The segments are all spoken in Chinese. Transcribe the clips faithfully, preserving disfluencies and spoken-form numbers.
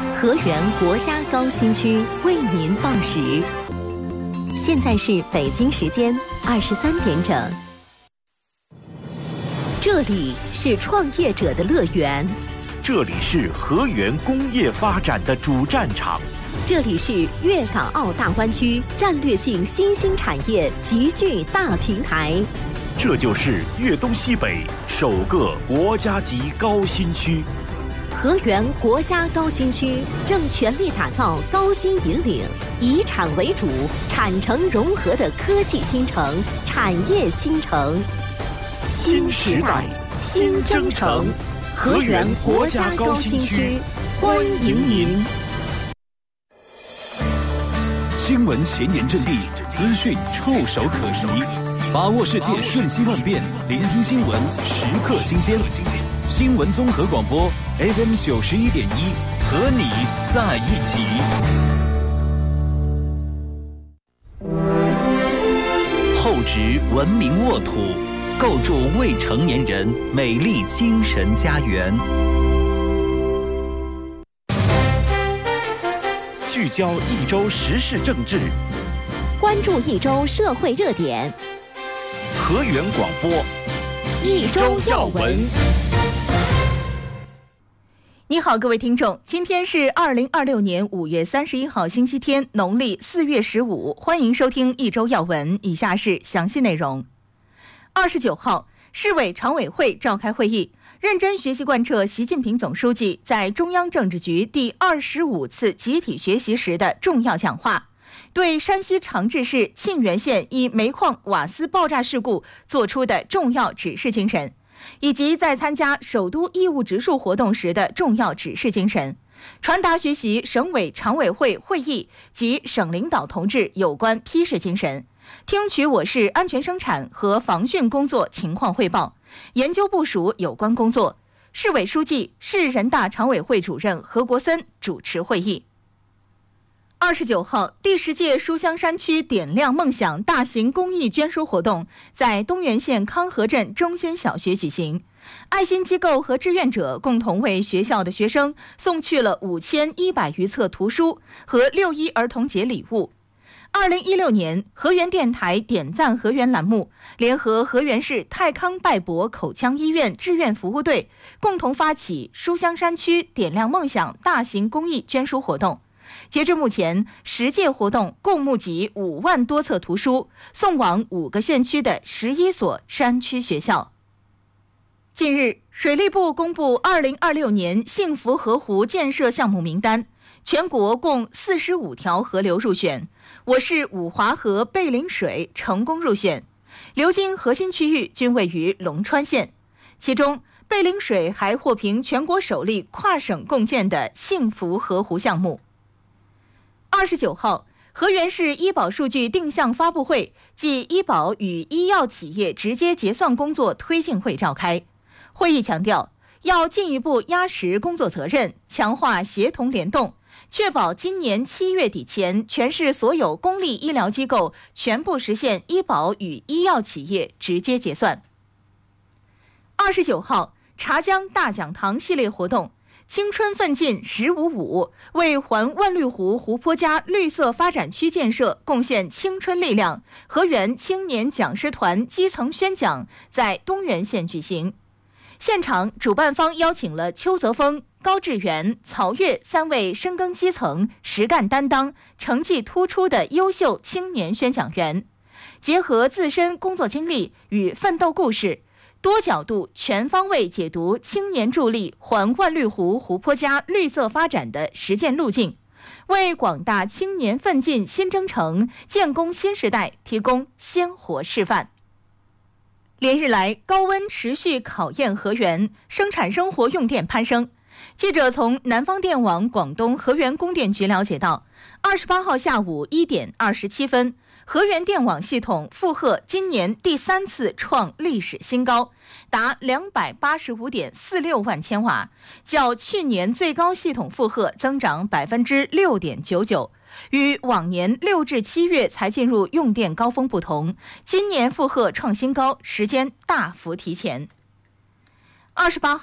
河源国家高新区为您报时，现在是北京时间二十三点整。这里是创业者的乐园， 这里是河源工业发展的主战场， 这里是粤港澳大湾区战略性新兴产业集聚大平台， 这就是粤东西北首个国家级高新区。 河源国家高新区正全力打造高新引领、以产为主、产城融合的科技新城、产业新城。新时代，新征程，河源国家高新区，欢迎您。 新闻前沿阵地，资讯触手可及，把握世界瞬息万变，聆听新闻时刻新鲜。新闻综合广播 F M 九十一点一，和你在一起。 厚植文明沃土，构筑未成年人美丽精神家园。 聚焦一周时事政治， 关注一周社会热点。 河源广播一周要闻。 你好，各位听众，今天是二零二六年五月三十一号星期天，农历四月十五，欢迎收听一周要闻。以下是详细内容。二十九号，市委常委会召开会议，认真学习贯彻习近平总书记在中央政治局第二十五次集体学习时的重要讲话，对山西长治市沁源县一煤矿瓦斯爆炸事故作出的重要指示精神，以及在参加首都义务植树活动时的重要指示精神，传达学习省委常委会会议及省领导同志有关批示精神，听取我市安全生产和防汛工作情况汇报，研究部署有关工作。市委书记、市人大常委会主任何国森主持会议。二十九号，第十届书香山区点亮梦想大型公益捐书活动在东源县康河镇中心小学举行，爱心机构和志愿者共同为学校的学生送去了五千一百余册图书和六一儿童节礼物。二零一六年，河源电台点赞河源栏目联合河源市泰康拜博口腔医院志愿服务队，共同发起书香山区点亮梦想大型公益捐书活动。截至目前，十届活动共募集五万多册图书，送往五个县区的十一所山区学校。近日，水利部公布二零二六年幸福河湖建设项目名单，全国共四十五条河流入选，我市五华河背陵水成功入选，流经核心区域均位于龙川县，其中背陵水还获评全国首例跨省共建的幸福河湖项目。二十九号，河源市医保数据定向发布会暨医保与医药企业直接结算工作推进会召开。会议强调，要进一步压实工作责任，强化协同联动，确保今年七月底前，全市所有公立医疗机构全部实现医保与医药企业直接结算。二十九号，茶江大讲堂系列活动青春奋进十五五，为环万绿湖湖泊家绿色发展区建设贡献青春力量，河源青年讲师团基层宣讲在东源县举行。现场主办方邀请了邱泽峰、高志远、曹越三位深耕基层、实干担当、成绩突出的优秀青年宣讲员，结合自身工作经历与奋斗故事，多角度全方位解读青年助力环万绿湖湖泊家绿色发展的实践路径，为广大青年奋进新征程、建功新时代提供鲜活示范。连日来，高温持续考验河源，生产生活用电攀升。记者从南方电网广东河源供电局了解到，二十八号下午一点二十七分，河源电网系统负荷今年第三次创历史新高，达两百八十五点四六万千瓦，较去年最高系统负荷增长百分之六点九九。与往年六至七月才进入用电高峰不同，今年负荷创新高，时间大幅提前。二十八号，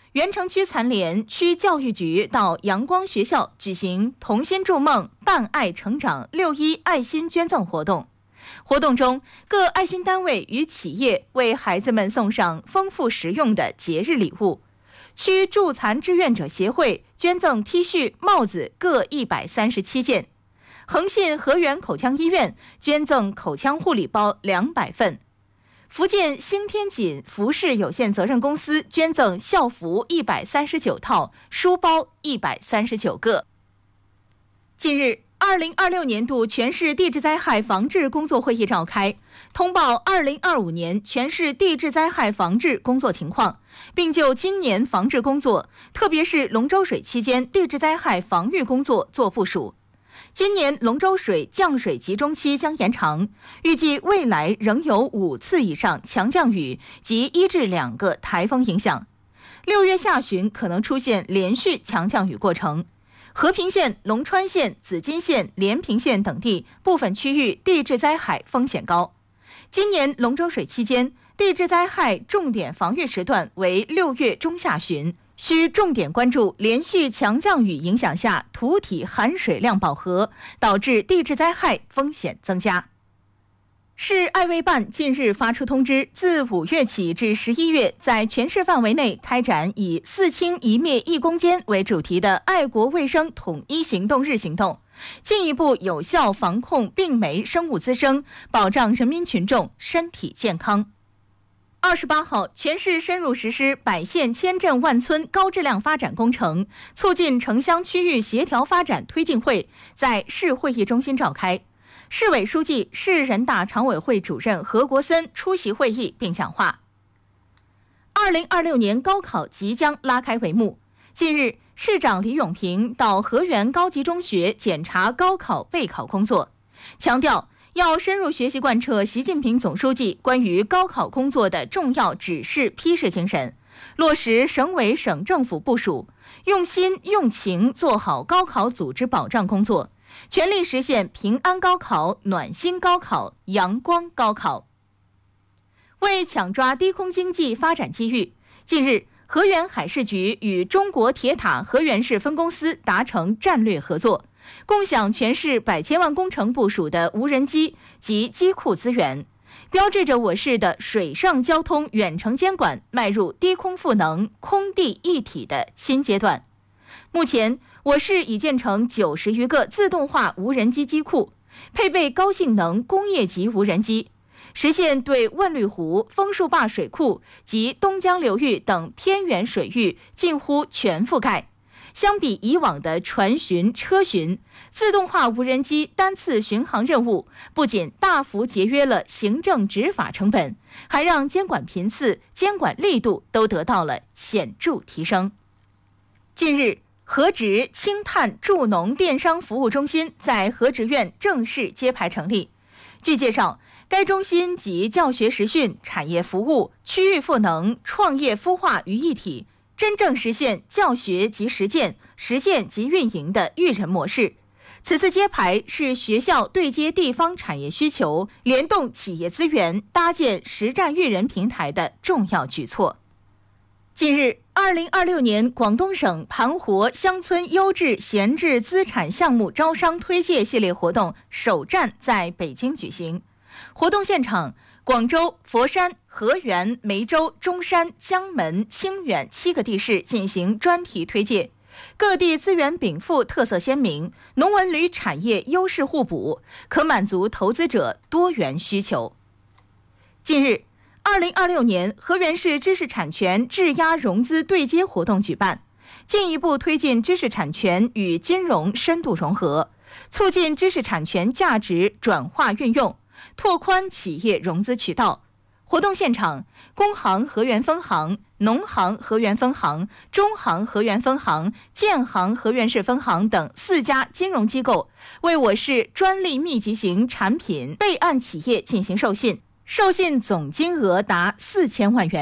原城区残联区教育局到阳光学校举行同心筑梦伴爱成长六一爱心捐赠活动。活动中，各爱心单位与企业为孩子们送上丰富实用的节日礼物。区助残志愿者协会捐赠 T 恤、帽子各一百三十七件。恒信河源口腔医院捐赠口腔护理包两百份。福建兴天锦服饰有限责任公司捐赠校服一百三十九套，书包一百三十九个。近日，二零二六年度全市地质灾害防治工作会议召开，通报二零二五年全市地质灾害防治工作情况，并就今年防治工作，特别是龙舟水期间地质灾害防御工作做部署。今年龙舟水降水集中期将延长，预计未来仍有五次以上强降雨及一至两个台风影响。六月下旬可能出现连续强降雨过程。和平县、龙川县、紫金县、连平县等地部分区域地质灾害风险高。今年龙舟水期间，地质灾害重点防御时段为六月中下旬。需重点关注连续强降雨影响下土体含水量饱和，导致地质灾害风险增加。市爱卫办近日发出通知，自五月起至十一月，在全市范围内开展以四清一灭一攻坚为主题的爱国卫生统一行动日行动，进一步有效防控病媒生物滋生，保障人民群众身体健康。二十八号，全市深入实施百县千镇万村高质量发展工程促进城乡区域协调发展推进会在市会议中心召开，市委书记、市人大常委会主任何国森出席会议并讲话。二零二六年高考即将拉开帷幕，近日，市长李永平到河源高级中学检查高考备考工作，强调要深入学习贯彻习近平总书记关于高考工作的重要指示批示精神，落实省委省政府部署，用心用情做好高考组织保障工作，全力实现平安高考、暖心高考、阳光高考。为抢抓低空经济发展机遇，近日，河源海事局与中国铁塔河源市分公司达成战略合作，共享全市百千万工程部署的无人机及机库资源，标志着我市的水上交通远程监管迈入低空赋能、空地一体的新阶段。目前，我市已建成九十余个自动化无人机机库，配备高性能工业级无人机，实现对万绿湖、枫树坝水库及东江流域等偏远水域近乎全覆盖。相比以往的船巡、车巡，自动化无人机单次巡航任务不仅大幅节约了行政执法成本，还让监管频次、监管力度都得到了显著提升。近日，河直氢碳助农电商服务中心在河直院正式揭牌成立。据介绍，该中心集教学实训、产业服务、区域赋能、创业孵化于一体，真正实现教学及实践、实践及运营的育人模式。此次揭牌是学校对接地方产业需求、联动企业资源、搭建实战育人平台的重要举措。近日，二零二六年广东省盘活乡村优质闲置资产项目招商推介系列活动首站在北京举行。活动现场，广州、佛山、河源、梅州、中山、江门、清远七个地市进行专题推介，各地资源禀赋特色鲜明，农文旅产业优势互补，可满足投资者多元需求。近日，二零二六年河源市知识产权质押融资对接活动举办，进一步推进知识产权与金融深度融合，促进知识产权价值转化运用，拓宽企业融资渠道。活动现场，工行河源分行、农行河源分行、中行河源分行、建行河源市分行等四家金融机构为我市专利密集型产品备案企业进行授信，授信总金额达四千万元。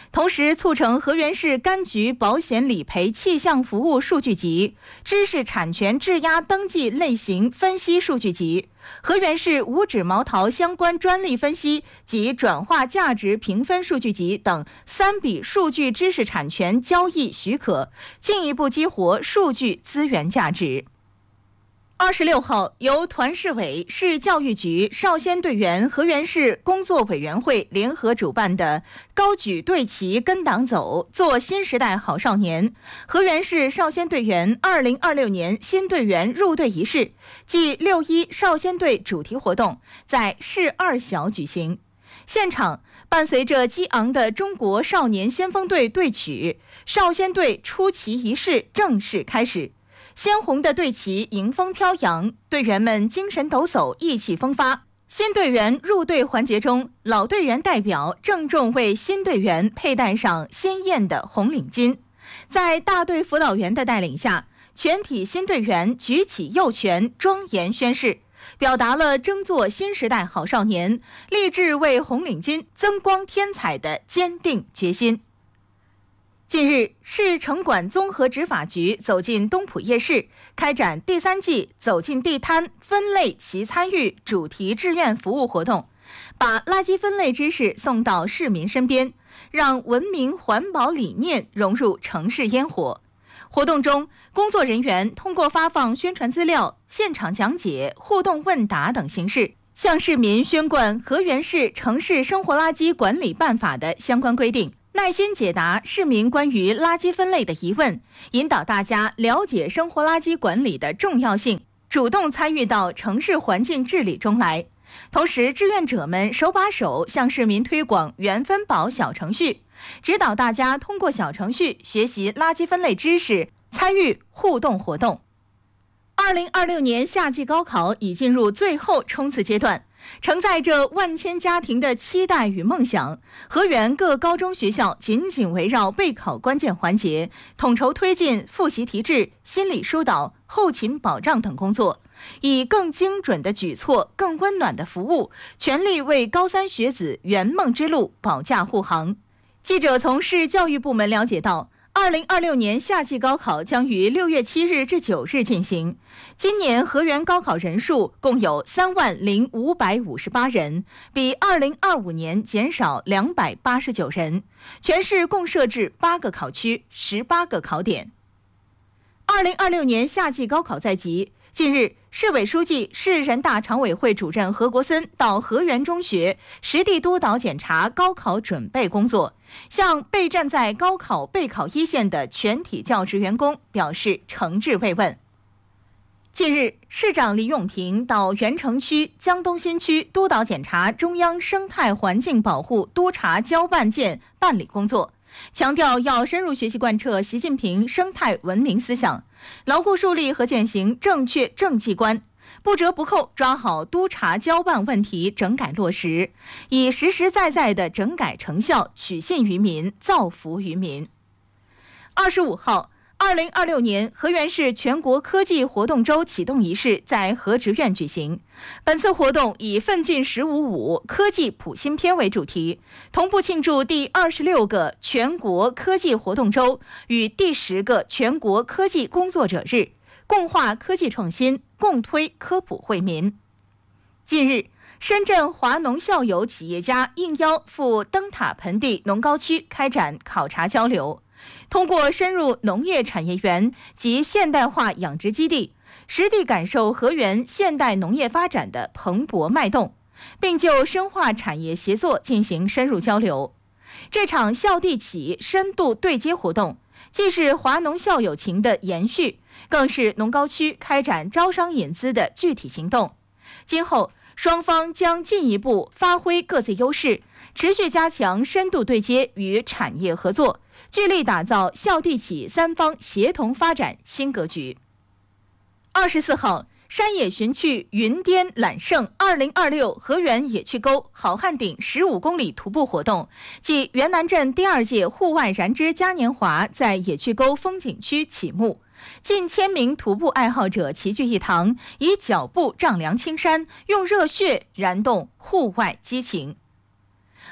同时促成河源市柑橘保险理赔气象服务数据集、知识产权质押登记类型分析数据集、河源市五指毛桃相关专利分析及转化价值评分数据集等三笔数据知识产权交易许可，进一步激活数据资源价值。二十六号，由团市委、市教育局、少先队员河源市工作委员会联合主办的高举队旗跟党走，做新时代好少年河源市少先队员二零二六年新队员入队仪式暨六一少先队主题活动在市二小举行。现场伴随着激昂的中国少年先锋队队曲，少先队出旗仪式正式开始。鲜红的队旗迎风飘扬，队员们精神抖擞，意气风发。新队员入队环节中，老队员代表郑重为新队员佩戴上鲜艳的红领巾。在大队辅导员的带领下，全体新队员举起右拳，庄严宣誓，表达了争做新时代好少年、立志为红领巾增光添彩的坚定决心。近日，市城管综合执法局走进东浦夜市，开展第三季走进地摊分类齐参与主题志愿服务活动，把垃圾分类知识送到市民身边，让文明环保理念融入城市烟火。活动中，工作人员通过发放宣传资料、现场讲解、互动问答等形式，向市民宣贯河源市城市生活垃圾管理办法的相关规定，耐心解答市民关于垃圾分类的疑问，引导大家了解生活垃圾管理的重要性，主动参与到城市环境治理中来。同时，志愿者们手把手向市民推广原分保小程序，指导大家通过小程序学习垃圾分类知识，参与互动活动。二零二六年夏季高考已进入最后冲刺阶段，承载着万千家庭的期待与梦想，河源各高中学校紧紧围绕备考关键环节，统筹推进复习提质、心理疏导、后勤保障等工作，以更精准的举措、更温暖的服务，全力为高三学子圆梦之路保驾护航。记者从市教育部门了解到，二零二六年夏季高考将于六月七日至九日进行。今年河源高考人数共有三万零五百五十八人，比二零二五年减少两百八十九人。全市共设置八个考区、十八个考点。二零二六年夏季高考在即，近日，市委书记、市人大常委会主任何国森到河源中学实地督导检查高考准备工作，向备战在高考备考一线的全体教职员工表示诚挚慰问。近日，市长李永平到原城区、江东新区督导检查中央生态环境保护督察交办件办理工作，强调要深入学习贯彻习近平生态文明思想，牢固树立和践行正确政绩观，不折不扣抓好督察交办问题整改落实，以实实在在的整改成效取信于民、造福于民。二十五号，二零二六年河源市全国科技活动周启动仪式在河职院举行。本次活动以奋进十五五科技普新篇为主题，同步庆祝第二十六个全国科技活动周与第十个全国科技工作者日，共话科技创新，共推科普惠民。近日，深圳华农校友企业家应邀赴灯塔盆地农高区开展考察交流，通过深入农业产业园及现代化养殖基地，实地感受河源现代农业发展的蓬勃脉动，并就深化产业协作进行深入交流。这场校地企深度对接活动，既是华农校友情的延续，更是农高区开展招商引资的具体行动。今后，双方将进一步发挥各自优势，持续加强深度对接与产业合作，聚力打造校地企三方协同发展新格局。二十四号，山野寻趣云巅揽胜二零二六河源野趣沟好汉顶十五公里徒步活动暨元南镇第二届户外燃脂嘉年华在野趣沟风景区启幕，近千名徒步爱好者齐聚一堂，以脚步丈量青山，用热血燃动户外激情。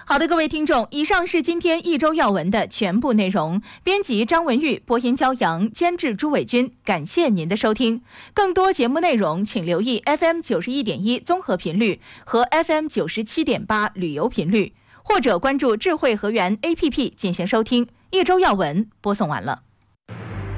好的，各位听众，以上是今天一周要闻的全部内容。编辑张文玉，播音焦阳，监制朱伟军。感谢您的收听。更多节目内容，请留意 F M 九十一点一综合频率和 F M 九十七点八旅游频率，或者关注智慧河源 A P P 进行收听。一周要闻播送完了。